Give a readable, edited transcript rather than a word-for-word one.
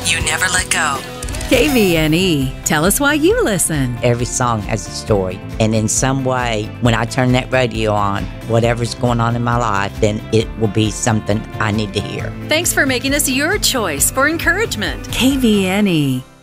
You never let go. KVNE. Tell us why you listen. Every song has a story. And in some way, when I turn that radio on, whatever's going on in my life, then it will be something I need to hear. Thanks for making us your choice for encouragement. KVNE.